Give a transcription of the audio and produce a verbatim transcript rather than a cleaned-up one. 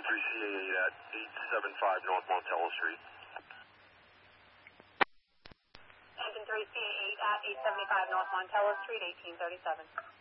three C A eight at eight seventy-five North Montello Street. Engine three C A eight at eight seventy-five North Montello Street, eighteen thirty-seven.